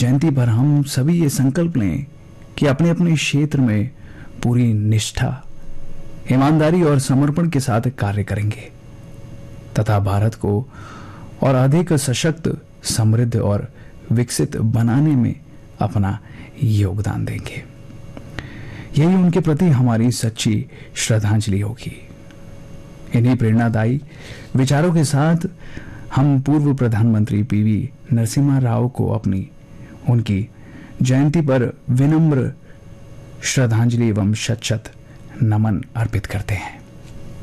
जयंती पर हम सभी ये संकल्प लें कि अपने अपने क्षेत्र में पूरी निष्ठा, ईमानदारी और समर्पण के साथ कार्य करेंगे तथा भारत को और अधिक सशक्त, समृद्ध और विकसित बनाने में अपना योगदान देंगे। यही उनके प्रति हमारी सच्ची श्रद्धांजलि होगी। इन्हीं प्रेरणादायी विचारों के साथ हम पूर्व प्रधानमंत्री पीवी नरसिम्हा राव को अपनी उनकी जयंती पर विनम्र श्रद्धांजलि एवं शत शत नमन अर्पित करते हैं।